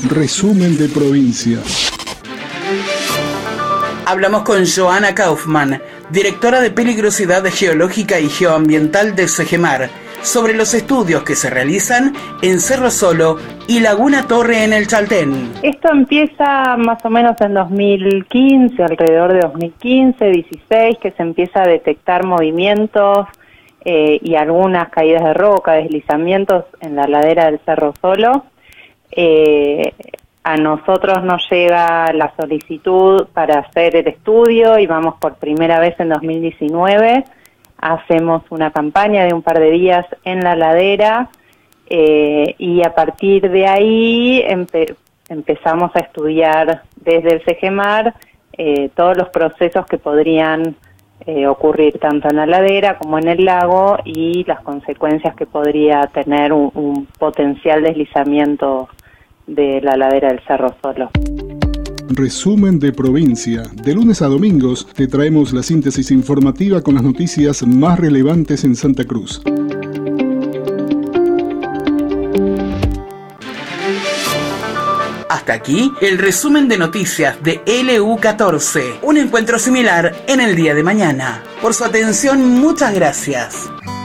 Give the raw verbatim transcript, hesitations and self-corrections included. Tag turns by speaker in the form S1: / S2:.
S1: Resumen de provincia.
S2: Hablamos con Joana Kaufmann, directora de Peligrosidad Geológica y Geoambiental de SEGEMAR, sobre los estudios que se realizan en Cerro Solo y Laguna Torre en el Chaltén.
S3: Esto empieza más o menos en dos mil quince, alrededor de dos mil quince, dieciséis, que se empieza a detectar movimientos eh, y algunas caídas de roca, deslizamientos en la ladera del Cerro Solo. Eh, a nosotros nos llega la solicitud para hacer el estudio y vamos por primera vez en dos mil diecinueve. Hacemos una campaña de un par de días en la ladera eh, y a partir de ahí empe- empezamos a estudiar desde el SEGEMAR eh, todos los procesos que podrían eh, ocurrir tanto en la ladera como en el lago y las consecuencias que podría tener un, un potencial deslizamiento de la ladera del Cerro Solo.
S1: Resumen de provincia. De lunes a domingos te traemos la síntesis informativa con las noticias más relevantes en Santa Cruz.
S2: Hasta aquí el resumen de noticias de L U catorce. Un encuentro similar en el día de mañana. Por su atención, muchas gracias.